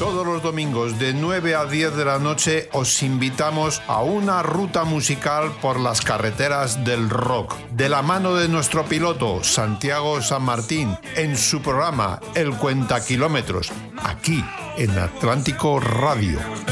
Todos los domingos de 9 a 10 de la noche os invitamos a una ruta musical por las carreteras del rock, de la mano de nuestro piloto Santiago San Martín, en su programa El Cuenta Kilómetros, aquí en Atlántico Radio.